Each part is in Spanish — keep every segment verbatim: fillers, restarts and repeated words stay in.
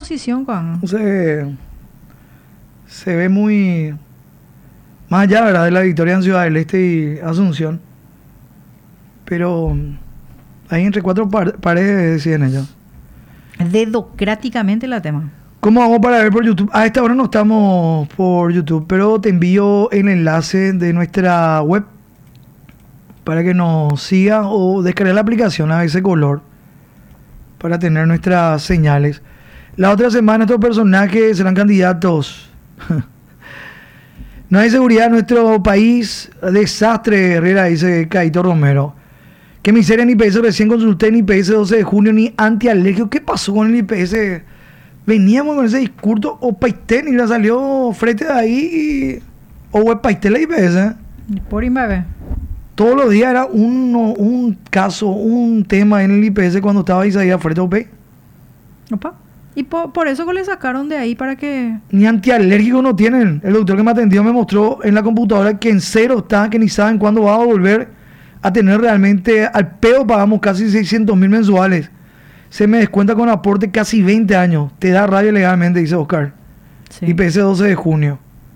posición, Juan. Se, se ve muy... Más allá, ¿verdad?, de la victoria en Ciudad del Este y Asunción. Pero ahí entre cuatro par- paredes deciden ellos. Dedocráticamente la tema. ¿Cómo hago para ver por YouTube? A esta hora no estamos por YouTube, pero te envío el enlace de nuestra web para que nos siga o descargue la aplicación a ese color para tener nuestras señales. La otra semana estos personajes serán candidatos. No hay seguridad en nuestro país. Desastre, Herrera, dice Caito Romero. Qué miseria en I P S. Recién consulté en I P S doce de junio ni antialergio. ¿Qué pasó con el I P S? Veníamos con ese discurso. O Paistén y la salió frente de ahí. Y, o web Paistén la I P S. Por Imbabé. Todos los días era un, un caso, un tema en el I P S cuando estaba Isaías frente a O P. Opa. Y por, por eso que le sacaron de ahí para que... Ni antialérgico no tienen. El doctor que me atendió me mostró en la computadora que en cero está, que ni saben cuándo va a volver a tener realmente. Al pedo pagamos casi seiscientos mil mensuales. Se me descuenta con aporte casi veinte años. Te da rabia legalmente, dice Oscar. Sí. I P S doce de junio.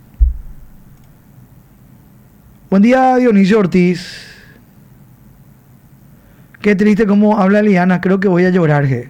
Buen día, Dionisio Ortiz. Qué triste cómo habla Liana. Creo que voy a llorar, je.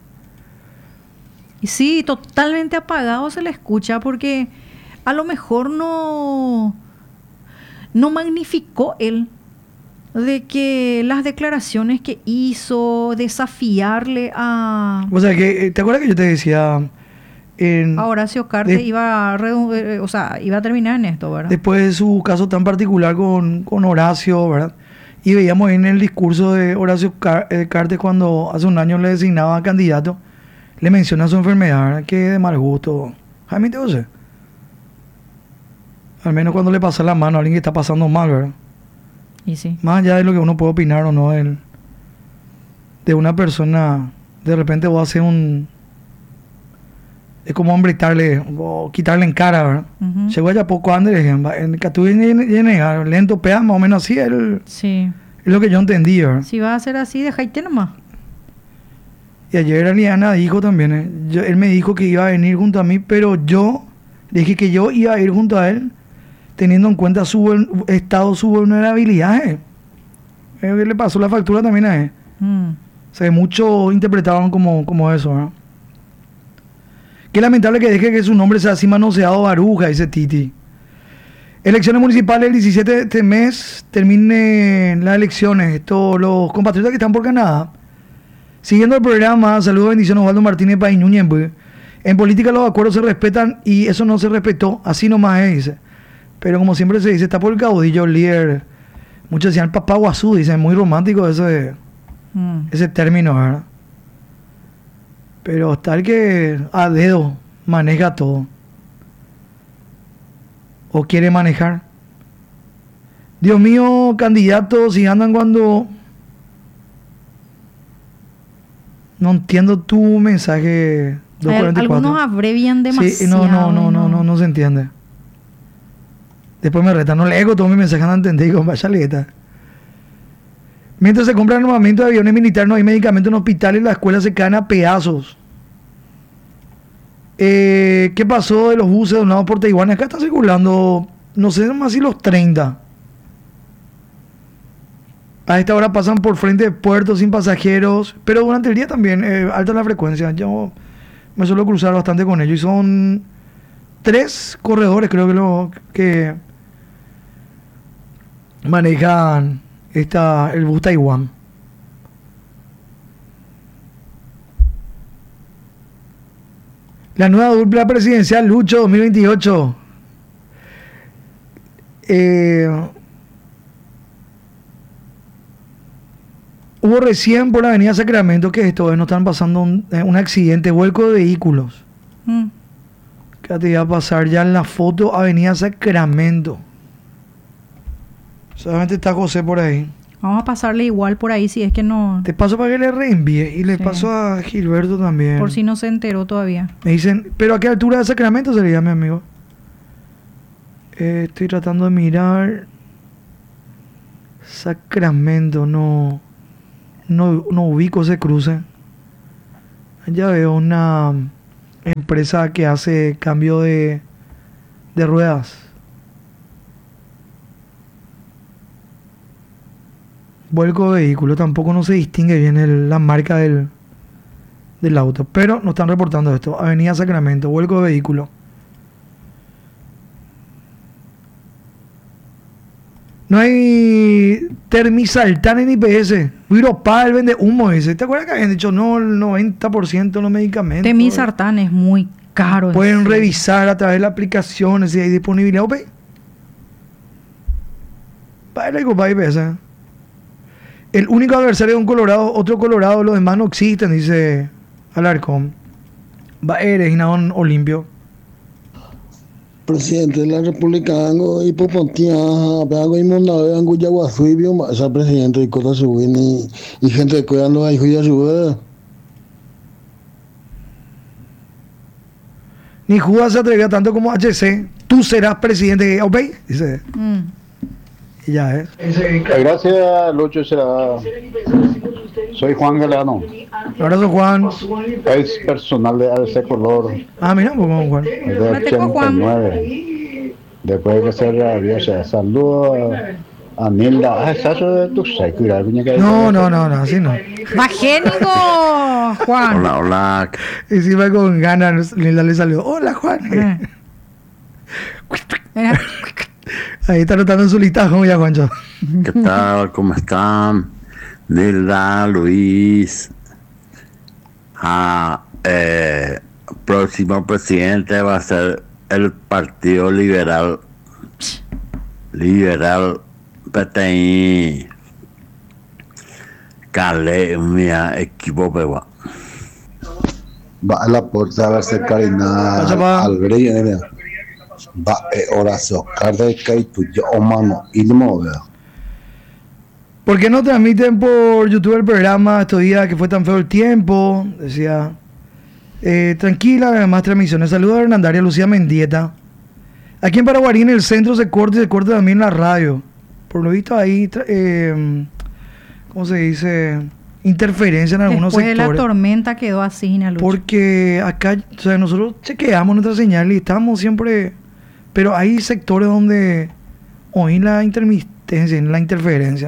Y sí, totalmente apagado se le escucha porque a lo mejor no, no magnificó él de que las declaraciones que hizo, desafiarle a... O sea, que, ¿te acuerdas que yo te decía? En, a Horacio Cartes de, iba, a redu- eh, o sea, iba a terminar en esto, ¿verdad? Después de su caso tan particular con, con Horacio, ¿verdad? Y veíamos en el discurso de Horacio Car- eh, Cartes cuando hace un año le designaba candidato, le menciona su enfermedad, ¿verdad? Que de mal gusto. Jaime, te sé. Al menos cuando le pasa la mano a alguien que está pasando mal, ¿verdad? Y sí. Más allá de lo que uno puede opinar o no de, de una persona, de repente vos haces un... Es como hombritarle o quitarle en cara, ¿verdad? Uh-huh. Llegó allá poco antes, en Catú y lento, pea, más o menos así, el, Sí. es lo que yo entendí, ¿verdad? Si va a ser así, dejaite nomás. Y ayer Aliana dijo también, ¿eh? Yo, él me dijo que iba a venir junto a mí, pero yo dije que yo iba a ir junto a él, teniendo en cuenta su buen estado, su vulnerabilidad. ¿eh? Eh, le pasó la factura también a él. Mm. O sea, muchos interpretaban como, como eso, ¿verdad? Qué lamentable que deje que su nombre sea así manoseado Baruja, dice Titi. Elecciones municipales el diecisiete de este mes, terminen las elecciones. Esto, los compatriotas que están por Canadá. Siguiendo el programa, saludos, bendiciones, Osvaldo Martínez Pañuñembe. En política los acuerdos se respetan y eso no se respetó, así nomás es, dice. Pero como siempre se dice, está por el caudillo, el líder. Muchos decían papá guazú, dicen, muy romántico ese, Mm. ese término, ¿verdad? Pero está el que a dedo maneja todo. O quiere manejar. Dios mío, candidatos, si andan cuando... No entiendo tu mensaje Hay, algunos abrevian demasiado. Sí, no, no, no, no, no, no se entiende. Después me reta, no leo todo mi mensaje, no entendí, vaya letra. Mientras se compran armamento de aviones militares, no hay medicamentos en hospitales, las escuelas se caen a pedazos. Eh, ¿Qué pasó de los buses donados por Taiwán? Acá están circulando, no sé más si los treinta. A esta hora pasan por frente de puertos sin pasajeros, pero durante el día también, eh, alta la frecuencia. Yo me suelo cruzar bastante con ellos y son tres corredores, creo que lo que manejan esta, el bus Taiwán. La nueva dupla presidencial Lucho dos mil veintiocho. Eh, hubo recién por la avenida Sacramento que esto, no están pasando un, eh, un accidente, vuelco de vehículos. Mm. Que te iba a pasar ya en la foto avenida Sacramento. Solamente está José por ahí. Vamos a pasarle igual por ahí si es que no... Te paso para que le reenvíe y le Sí. paso a Gilberto también. Por si no se enteró todavía. Me dicen, ¿pero a qué altura de Sacramento sería, mi amigo? Eh, estoy tratando de mirar. Sacramento, no, no, no ubico ese cruce. Ya veo una empresa que hace cambio de, de ruedas. Vuelco de vehículo, tampoco no se distingue bien el, la marca del, del auto, pero nos están reportando esto. Avenida Sacramento, vuelco de vehículo. No hay Termisaltán en I P S. Viropal vende humo ese. ¿Te acuerdas que habían dicho no el noventa por ciento de los medicamentos? Termisaltán es muy caro. Pueden ese. revisar a través de la aplicación si hay disponibilidad. ¿Ok? Para el I P S. El único adversario de un Colorado, otro Colorado, los demás no existen, dice Alarcón. Va eres Inadón Olimpio. Presidente de la República, Ango y Popontia, Ango y Mondave, Ango Yaguazuibio, esa presidente de Cota Subini y gente de cuidando a hijo y a su Ni Judas se atrevía tanto como H C. Tú serás presidente, ¿ok? Dice. Mm. Y ya es. Gracias, Lucho. Será. Soy Juan Galano. Un abrazo, Juan. Es personal de A B C Color. Ah, mira, pues vamos, Juan. Es de ochenta y nueve. Después de que se reabrió, saludos a Nilda. Ah, es eso de tu seco. No, no, no, no, así no. ¡Magénico, Juan! Hola, hola. Y si va con ganas, Nilda le salió. Hola, Juan. Eh. Ahí está anotando en su listajo ya, Juancho. ¿Qué tal? ¿Cómo están? Nilda, Luis. Ah, eh, próximo presidente va a ser el Partido Liberal. Liberal P T I. Calé, mía, equipo pegua. Va a la puerta a verse Karina al Grey. Va a oración, carga de Kaitu, yo mano, y de mover. ¿Por qué no transmiten por YouTube el programa estos días que fue tan feo el tiempo? Decía. Eh, tranquila, además transmisiones. Saludos a Hernandaria Lucía Mendieta. Aquí en Paraguarí, en el centro, se corta y se corta también la radio. Por lo visto ahí, eh, ¿cómo se dice? Interferencia en algunos Después sectores. de la tormenta quedó así, Lucho. Porque acá, o sea, nosotros chequeamos nuestra señal y estamos siempre... Pero hay sectores donde oí la intermitencia, la interferencia.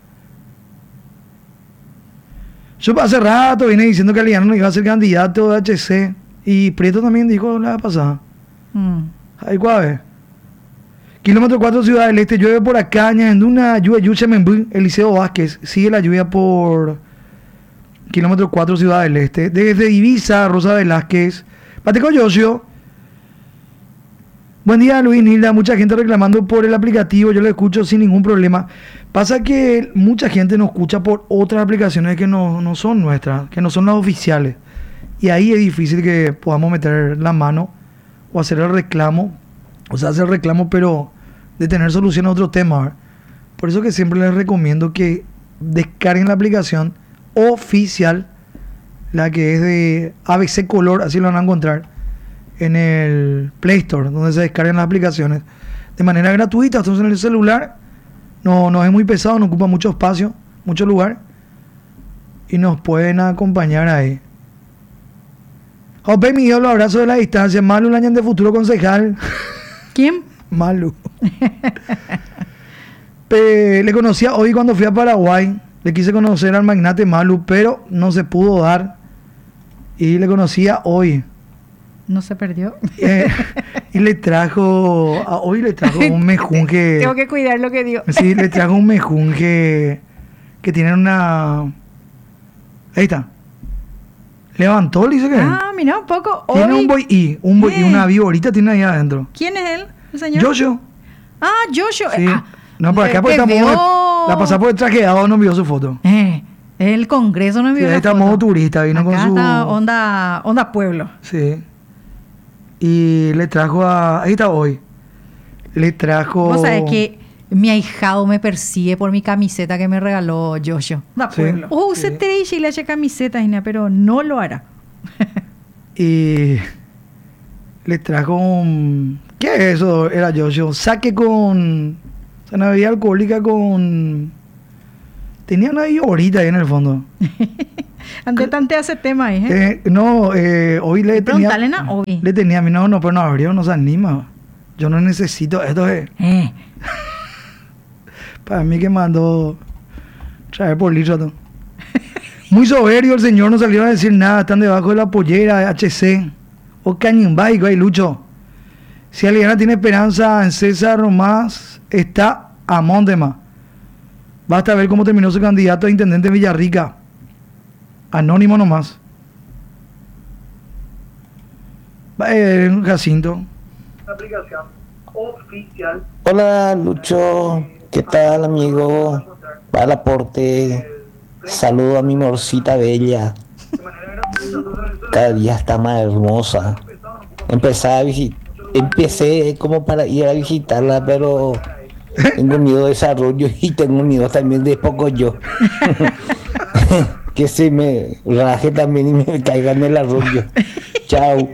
Yo hace rato vine diciendo que Aliano no iba a ser candidato de H C. Y Prieto también dijo la pasada. Mm. Ahí cuave. Kilómetro cuatro, Ciudad del Este. Llueve por acá, añadiendo una lluvia, lluvia, Eliseo Vázquez. Sigue la lluvia por kilómetro cuatro, Ciudad del Este. Desde Ibiza, Rosa Velázquez. Pateco Yosio. Buen día, Luis, Nilda. Mucha gente reclamando por el aplicativo. Yo lo escucho sin ningún problema. Pasa que mucha gente nos escucha por otras aplicaciones que no, no son nuestras, que no son las oficiales. Y ahí es difícil que podamos meter la mano o hacer el reclamo. O sea, hacer el reclamo, pero de tener solución a otro tema. ¿Verdad? Por eso que siempre les recomiendo que descarguen la aplicación oficial, la que es de A B C Color, así lo van a encontrar en el Play Store, donde se descargan las aplicaciones de manera gratuita. Entonces en el celular no, no es muy pesado, no ocupa mucho espacio, mucho lugar, y nos pueden acompañar ahí. Jope Miguel, los abrazos de la distancia. Malu Lañan de futuro concejal. ¿Quién? Malu. Pe, le conocía hoy cuando fui a Paraguay. Le quise conocer al magnate Malu, pero no se pudo dar. Y le conocía hoy. No se perdió. Eh, y le trajo, a hoy le trajo un mejunje. Tengo que cuidar lo que dio. Sí, le trajo un mejunje que tiene una... Ahí está. Levantó, le dice que... Ah, mira, un poco. Tiene hoy... un boy y un boy y una viborita tiene ahí adentro. ¿Quién es él, el señor? Joshua. Ah, Joshua. Sí. Ah, no, por acá porque estamos... Vio... La pasada por el trajeado, no envió su foto. Eh, el Congreso no envió sí, la está foto. modo turista, vino acá con su... está onda, onda pueblo. Sí. Y le trajo a... Ahí está hoy. Le trajo... Vos sabés que mi ahijado me persigue por mi camiseta que me regaló Joshua. Da sí, pueblo. Oh, usted sí. te dice la camiseta, Ina, pero no lo hará. Y le trajo un... ¿Qué es eso? Era Joshua. Saque con... O sea, una bebida alcohólica con... Tenía una viborita ahí en el fondo. Ante tanto ese tema ahí, ¿eh? Eh, no, eh, hoy le tenía... Preguntale a Obi. Le tenía a mí, no, no, pero no abrió, no se anima. Yo no necesito, esto es... Eh. Para mí que mandó traer por litro. ¿no? Muy soberbio el señor, no salió a decir nada, están debajo de la pollera de H C. O Cañimbay, güey, Lucho. Si Aliana tiene esperanza en César nomás, está a Montema. Basta ver cómo terminó su candidato a intendente de Villarrica. Anónimo nomás. Eh, Jacinto. Aplicación oficial. Hola Lucho, ¿qué tal amigo? Para el aporte, saludo a mi morcita bella. Cada día está más hermosa. Empecé a visi- Empecé como para ir a visitarla, pero tengo miedo de desarrollo y tengo miedo también de poco yo. Que se me raje también y me caiga en el arroyo. Chao.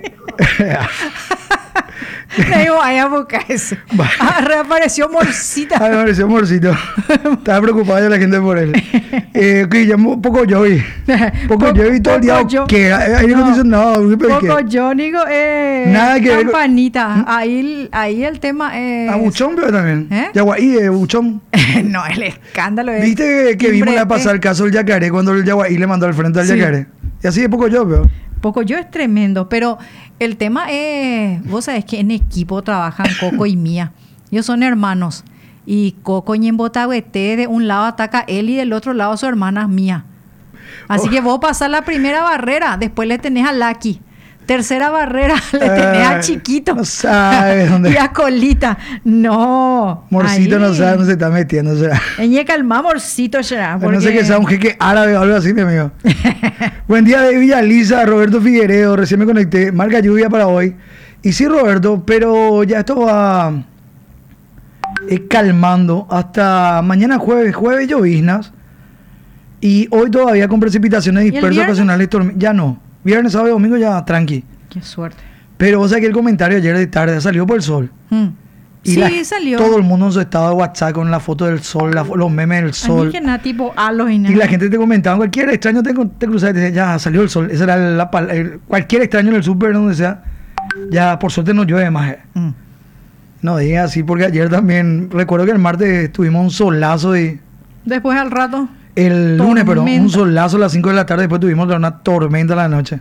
Le digo, vaya a buscar eso. Ah, reapareció Morcita. Ah, me pareció morcito. Estaba preocupado ya la gente por él. Eh, que llamo poco yo y poco yo y todo el día. Poco yo. ¿Qué? Ahí no dice nada. Poco yo, digo, eh. Nada que ver con- campanita. Ahí, ahí el tema es. A Buchón, pero también. ¿Eh? Yaguaí, eh, Buchón. No, el escándalo es. ¿Viste que, que vimos la pasar el caso del Yacaré cuando el Yaguaí le mandó al frente al Sí. Yacaré? Y así de poco yo, pero. Poco yo es tremendo, pero el tema es, vos sabés que en equipo trabajan Coco y Mía. Ellos son hermanos. Y Coco y en Botahueté, de un lado ataca él y del otro lado su hermana Mía. Así Oh. que vos pasás la primera barrera, después le tenés a Lucky. Tercera barrera, le tenés a Ay, Chiquito. no sabes dónde- Y a Colita. No. Morcito ahí. no sabe dónde se está metiendo, será. Eñe calma, Morcito será. No sé porque- que sea un jeque árabe o algo así, mi amigo. Buen día de Villa Lisa, Roberto Figueredo. Recién me conecté. Marca lluvia para hoy. Y sí, Roberto, pero ya esto va eh, calmando. Hasta mañana jueves, jueves lloviznas. Y hoy todavía con precipitaciones el dispersas viernes? ocasionales. torm- Ya no. Viernes, sábado y domingo ya tranqui. Qué suerte. Pero vos sabés que el comentario ayer de tarde salió por el sol. Hmm. Y Sí, la- salió. Todo el mundo en su estado de WhatsApp con la foto del sol, la fo- los memes del A mí sol. que nada, tipo halos y nada. Y la gente te comentaba, cualquier extraño te, te cruzaba y te decía, ya salió el sol. Esa era la pal- el- cualquier extraño en el súper, donde sea, ya por suerte no llueve más. eh. Mm. No digas así, porque ayer también, recuerdo que el martes tuvimos un solazo y Después al rato. el lunes, perdón, Tormenta. un solazo a las cinco de la tarde, después tuvimos una tormenta a la noche.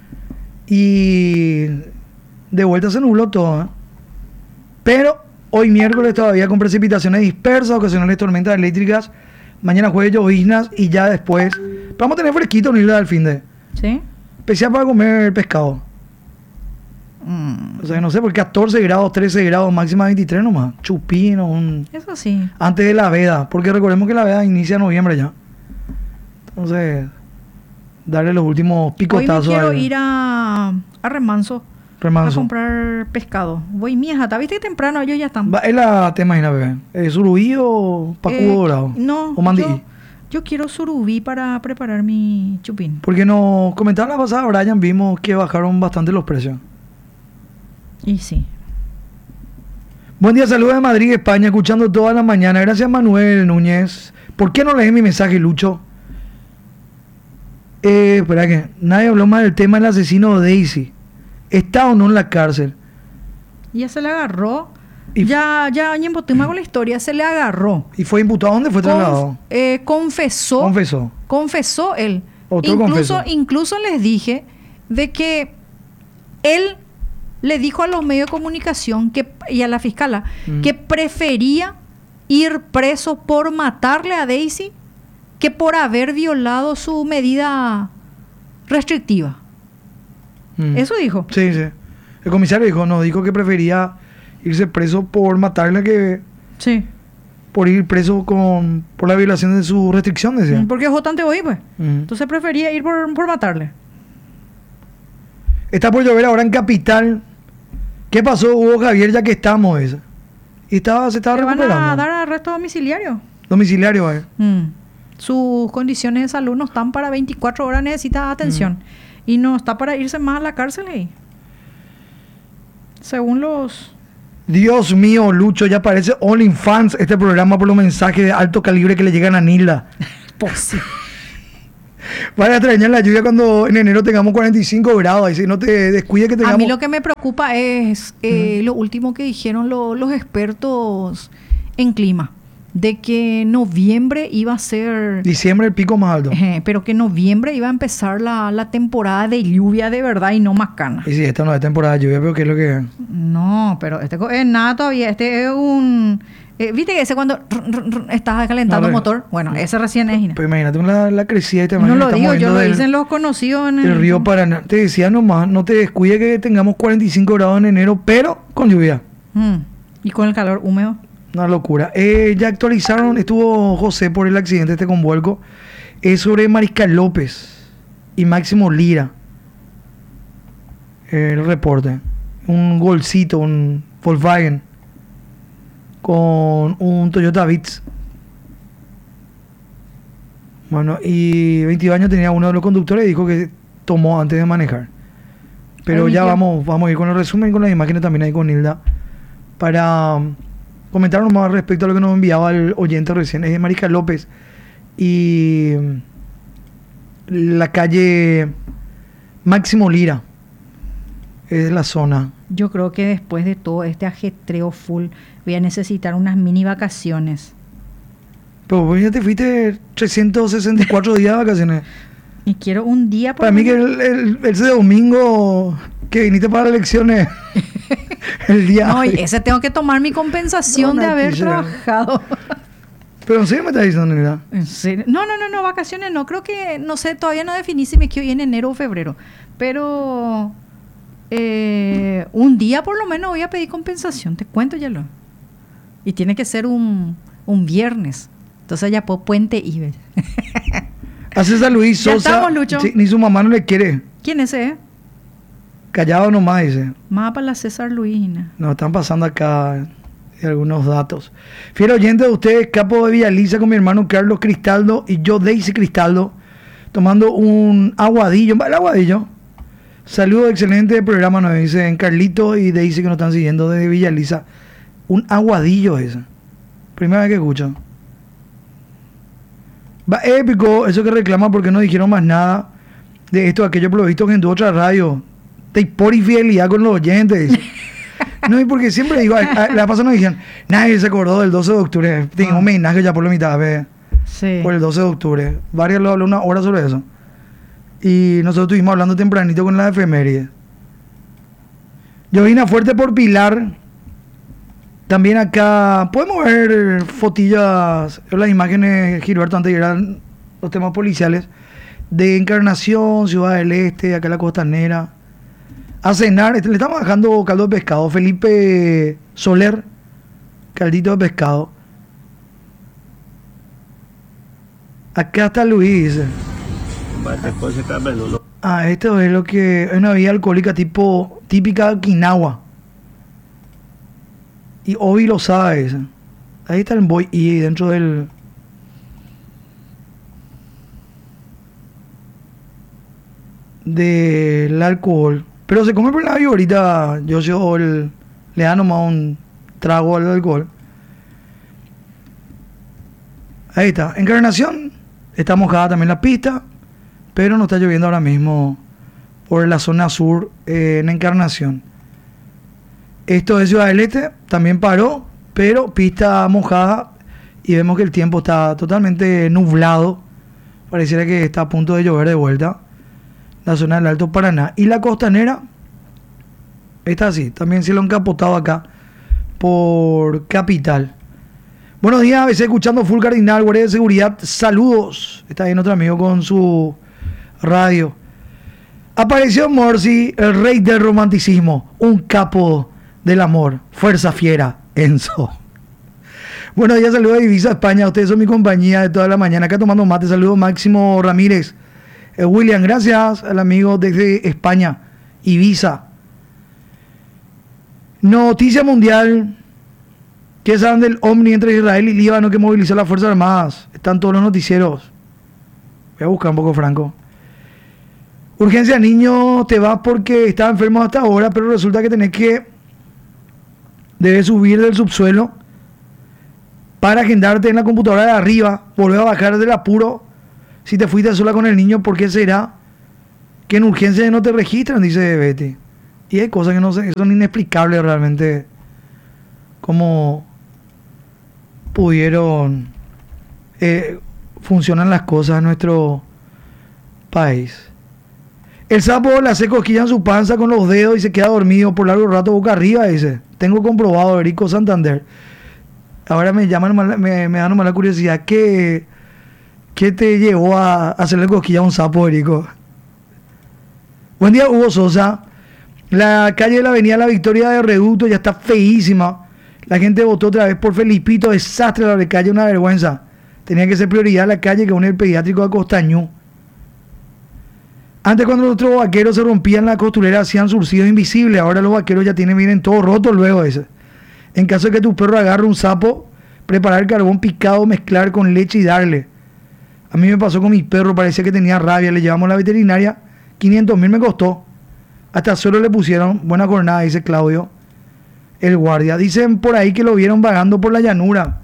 Y de vuelta se nubló todo, ¿eh? Pero hoy miércoles todavía con precipitaciones dispersas, ocasionales tormentas eléctricas. Mañana jueves lloviznas y ya después vamos a tener fresquito en Isla del Fin de. ¿Sí? Especial para comer pescado. Mm. O sea, no sé, porque catorce grados, trece grados, máxima veintitrés nomás. Chupino, un... Eso sí. antes de la veda, porque recordemos que la veda inicia en noviembre ya. Entonces, darle los últimos Hoy me picotazos quiero al ir a, a Remanso, remanso. a comprar pescado. Voy miejata. ¿Viste que temprano ellos ya están? Va, es la, te imaginas, bebé. ¿Eh, ¿Surubí o pacudo Eh, dorado? No. ¿O mandí? Yo, yo quiero surubí para preparar mi chupín. Porque nos comentaba la pasada, Brian, vimos que bajaron bastante los precios. Y sí. Buen día, saludos de Madrid, España, escuchando toda la mañana. Gracias, Manuel Núñez. ¿Por qué no lees mi mensaje, Lucho? Eh, espera que nadie habló más del tema del asesino de Daisy. ¿Está o no en la cárcel? Y ya se le agarró. Y- ya, ya, en Botima con la historia, se le agarró. ¿Y fue imputado? ¿Dónde fue trasladado? Conf- eh, confesó. Confesó. confesó él. Otro incluso, confesó. incluso les dije de que él le dijo a los medios de comunicación que, y a la fiscala Mm. que prefería ir preso por matarle a Daisy que por haber violado su medida restrictiva. Mm. Eso dijo. Sí, sí. El comisario dijo, no, dijo que prefería irse preso por matarle que Sí. por ir preso con por la violación de su restricción, decía. Porque es votante hoy, pues. Mm. Entonces prefería ir por, por matarle. Está por llover ahora en Capital. ¿Qué pasó, Hugo Javier, ya que estamos? Esa? Y estaba, se estaba Le van a recuperando. dar arresto domiciliario. Domiciliario, eh. Mm. Sus condiciones de salud no están para veinticuatro horas, necesita atención. Y no está para irse más a la cárcel ahí. Según los... Dios mío, Lucho, ya parece OnlyFans este programa por los mensajes de alto calibre que le llegan a Nilda. Pues sí. Para extrañar la lluvia cuando en enero tengamos cuarenta y cinco grados. Y si no te descuides que tengamos... A mí lo que me preocupa es eh, uh-huh. lo último que dijeron lo, los expertos en clima. De que noviembre iba a ser... Diciembre el pico más alto. Eh, pero que noviembre iba a empezar la, la temporada de lluvia de verdad y no macana. Y si esta no es temporada de lluvia, pero ¿qué es lo que es? No, pero este es nada todavía. Este es un... Eh, ¿Viste que ese cuando estás calentando no, no, motor? Bueno, no. ese recién es. Pues imagínate la, la crecida y te No lo digo, yo lo dicen los conocidos en el, el río Paraná. Te decía nomás, no te descuide que tengamos cuarenta y cinco grados en enero, pero con lluvia. Mm. Y con el calor húmedo. Una locura. Eh, ya actualizaron, estuvo José por el accidente este con Vuelco. Es sobre Mariscal López y Máximo Lira. El reporte. Un golcito, un Volkswagen con un Toyota Vitz. Bueno, y veintidós años tenía uno de los conductores y dijo que tomó antes de manejar. Pero ya vamos, vamos a ir con el resumen y con las imágenes también ahí con Hilda para comentar más respecto a lo que nos enviaba el oyente recién. Es de Mariscal López y la calle Máximo Lira. Es la zona. Yo creo que después de todo este ajetreo full voy a necesitar unas mini vacaciones. Pero vos ya te fuiste trescientos sesenta y cuatro días de vacaciones. Y quiero un día... Para mí que el, el, ese domingo que viniste para las elecciones, el día... No, y ese tengo que tomar mi compensación no, de haber quisiera. trabajado. Pero en serio me estás diciendo, ¿verdad? ¿En serio? No, no, no, no, vacaciones no. Creo que, no sé, todavía no definí si me quiero ir en enero o febrero. Pero... Eh, un día por lo menos voy a pedir compensación, te cuento ya lo. Y tiene que ser un, un viernes. Entonces ya por Puente Iber. A César Luis Sosa. Ya estamos, Lucho. Sí, ni su mamá no le quiere. ¿Quién es ese? Callado nomás, dice. Más para la César Luisina. Nos están pasando acá algunos datos. Fiel oyente de ustedes, capo de Villaliza con mi hermano Carlos Cristaldo y yo, Daisy Cristaldo, tomando un aguadillo. ¿El aguadillo? Saludos, excelente programa, nos dicen Carlito y Daisy que nos están siguiendo desde Villaliza. Un aguadillo ese. Primera vez que escucho. Va épico, eso que reclama porque no dijeron más nada de esto, aquello por lo visto que en tu otra radio. Te por infidelidad con los oyentes. No, y porque siempre digo, a, a, la pasada nos dijeron, nadie se acordó del doce de octubre. Tengo un homenaje ya por la mitad, ve. Sí. Por el doce de octubre. Varias lo habló una hora sobre eso. Y nosotros estuvimos hablando tempranito con la efeméride. Llovina fuerte por Pilar. También acá podemos ver fotillas, las imágenes, Gilberto, antes de ir a los temas policiales, de Encarnación, Ciudad del Este, acá en la Costanera. A cenar, le estamos dejando caldo de pescado. Felipe Soler, caldito de pescado. Acá está Luis. Ah, esto es lo que es una bebida alcohólica tipo típica de Quinagua. Y Obi lo sabe esa. Ahí está el boy y dentro del del alcohol. Pero se come por la vida ahorita. Yo yo el, le da nomás un trago al alcohol. Ahí está. Encarnación. Está mojada también la pista. Pero no está lloviendo ahora mismo por la zona sur eh, en Encarnación. Esto es Ciudad del Este, también paró, pero pista mojada y vemos que el tiempo está totalmente nublado. Pareciera que está a punto de llover de vuelta. La zona del Alto Paraná. Y la Costanera está así, también cielo encapotado acá por Capital. Buenos días, a veces escuchando Full Cardinal, guardia de seguridad. Saludos. Está ahí otro amigo con su radio. Apareció Morsi, el rey del romanticismo, un capo del amor, fuerza fiera, Enzo. Buenos días, saludos de Ibiza, España. Ustedes son mi compañía de toda la mañana. Acá tomando mate. Saludos, Máximo Ramírez. Eh, William, gracias al amigo desde España, Ibiza. Noticia mundial. ¿Qué saben del Omni entre Israel y Líbano que movilizó las Fuerzas Armadas? Están todos los noticieros. Voy a buscar un poco, Franco. Urgencia, niño, te vas porque estaba enfermo hasta ahora, pero resulta que tenés que... Debes subir del subsuelo para agendarte en la computadora de arriba, volver a bajar del apuro Si te fuiste sola con el niño, ¿por qué será que en urgencias no te registran? Dice Betty. Y hay cosas que no sé, son inexplicables realmente. Cómo pudieron eh, funcionan las cosas en nuestro país. El sapo le hace cosquilla en su panza con los dedos y se queda dormido por largo rato boca arriba, dice. Tengo comprobado, Erico Santander. Ahora me llaman, me, me dan mala curiosidad. ¿Qué, ¿Qué te llevó a hacerle cosquilla a un sapo, Erico? Buen día, Hugo Sosa. La calle de la avenida La Victoria de Reducto ya está feísima. La gente votó otra vez por Felipito. Desastre la calle, una vergüenza. Tenía que ser prioridad la calle que une el pediátrico a Costañú. Antes, cuando los otros vaqueros se rompían la costurera, hacían surcidos invisibles. Ahora los vaqueros ya tienen, vienen todo roto luego ese. En caso de que tu perro agarre un sapo, preparar carbón picado, mezclar con leche y darle. A mí me pasó con mi perro, parecía que tenía rabia. Le llevamos a la veterinaria, quinientos mil me costó. Hasta solo le pusieron buena jornada, dice Claudio, el guardia. Dicen por ahí que lo vieron vagando por la llanura.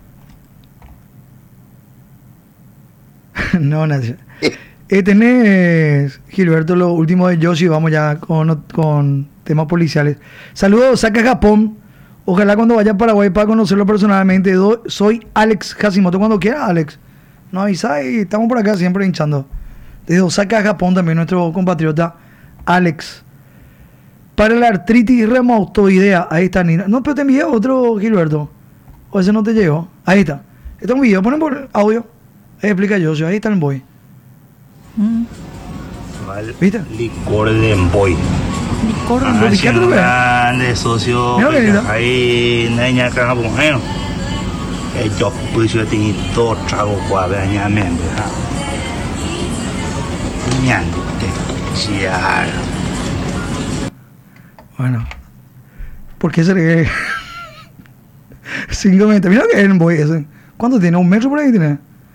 No, Nadia. Eh, tenés, Gilberto, lo último de Yoshi. Vamos ya con, con temas policiales. Saludos, Saca Japón. Ojalá cuando vaya a Paraguay para conocerlo personalmente. Do, soy Alex Jasimoto. Cuando quiera, Alex. Nos avisa y estamos por acá siempre hinchando. Desde Osaka, Japón, también nuestro compatriota Alex. Para la artritis reumatoidea. Ahí está, Nina. No, pero te envié otro, Gilberto. O ese no te llegó. Ahí está. Este es un video. Ponen por audio. Ahí explica Yoshi. Ahí está el boy. Mm. ¿Viste? Licor de Emboy. Licor de Emboy. ¿Qué otro grande, socio. Ahí, niña, que no bueno. Yo pues yo tengo todo trago para bañarme. Bueno, ¿por qué se le cinco metros? Mira que es Emboy ese. ¿Cuánto tiene? ¿Un metro por ahí tiene?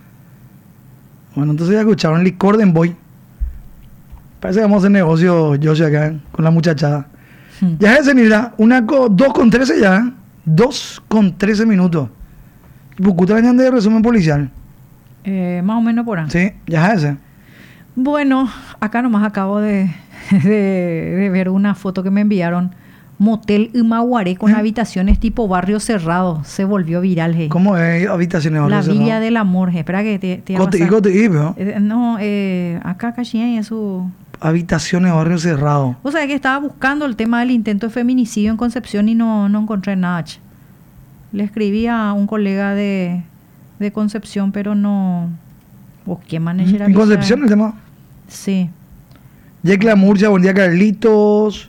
Bueno, entonces ya escucharon licor de Emboy. Parece que vamos a hacer negocio, Joshua, acá, con la muchachada. Hmm. Ya es mira, una dos con trece ya, dos con trece minutos. ¿Bucuta venían de resumen policial? Eh, más o menos por ahí. Sí, ya es ese. Bueno, acá nomás acabo de, de, de ver una foto que me enviaron. Motel Humaguaré con ¿Eh? habitaciones tipo barrio cerrado. Se volvió viral. Hey. ¿Cómo es habitaciones barrio La cerrado? Villa del Amor. Hey. Espera que te, te Cote, cote, ¿no? Eh, no, eh, acá casi es su... Habitaciones barrio cerrado. O sea que estaba buscando el tema del intento de feminicidio en Concepción y no, no encontré nada. Le escribí a un colega de, de Concepción, pero no... ¿O qué manager ¿En Concepción el tema? Sí. Yecla Murcia, buen día, Carlitos.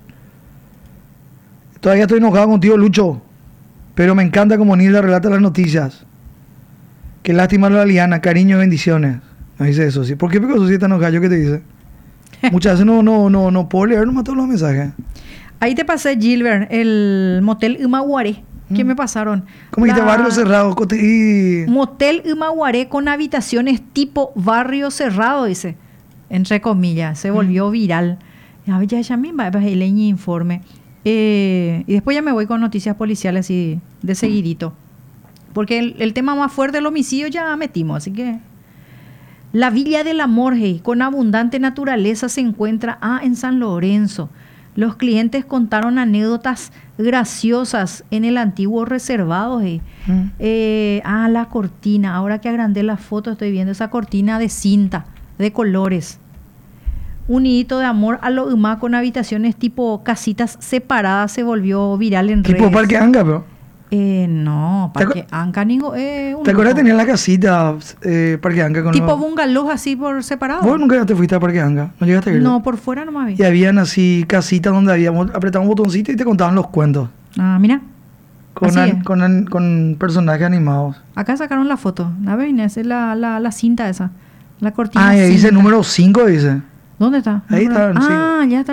Todavía estoy enojado contigo, Lucho. Pero me encanta como Nilda relata las noticias. Qué lástima la Liana, cariño y bendiciones. Me dice eso, sí. ¿Por qué Pico está enojado? ¿Yo qué te dice? Muchas veces no, no, no, no puedo leer nomás todos los mensajes. Ahí te pasé, Gilbert, el Motel Humaguaré. ¿Qué ¿Mm? me pasaron? ¿Cómo dijiste? Barrio cerrado. Y... Motel Humaguaré con habitaciones tipo barrio cerrado, dice. Entre comillas. Se volvió ¿Mm? viral. A ver, ya, ya me va a leer informe. Eh, y después ya me voy con noticias policiales y de seguidito. Porque el, el tema más fuerte del homicidio ya metimos, así que... La Villa del Amor, hey, con abundante naturaleza, se encuentra ah, en San Lorenzo. Los clientes contaron anécdotas graciosas en el antiguo reservado. Hey. Mm. Eh, ah, la cortina. Ahora que agrandé la foto, estoy viendo esa cortina de cinta, de colores. Un nidito de amor a lo humano con habitaciones tipo casitas separadas se volvió viral en redes. ¿Tipo Parque Anga, bro? Eh, no, Parque Anga. Eh, ¿Te acuerdas que tenía la casita eh, Parque Anga? Con tipo los... bungalows así por separado. ¿Vos nunca te fuiste a Parque Anga? ¿No llegaste a ir? No, por fuera nomás vi. Y habían así casitas donde habíamos apretado un botoncito y te contaban los cuentos. Ah, mira. Con, an, con, an, con personajes animados. Acá sacaron la foto. A ver, Inés, es la, la, la cinta esa. La cortina. Ah, ahí dice número cinco, dice. ¿Dónde está? Ahí está. Ah, sí. Ya está.